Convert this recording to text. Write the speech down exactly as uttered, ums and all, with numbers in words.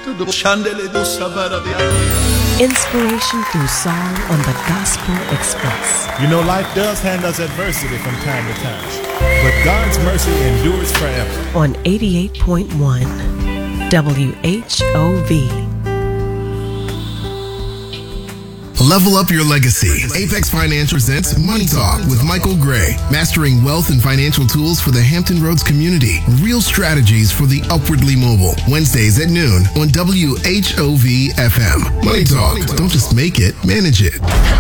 Inspiration through song on the Gospel Express. You know, life does hand us adversity from time to time, but God's mercy endures forever. On eighty-eight point one W H O V. Level up your legacy. Apex Financial presents Money Talk with Michael Gray. Mastering wealth and financial tools for the Hampton Roads community. Real strategies for the upwardly mobile. Wednesdays at noon on W H O V F M. Money Talk. Don't just make it, manage it.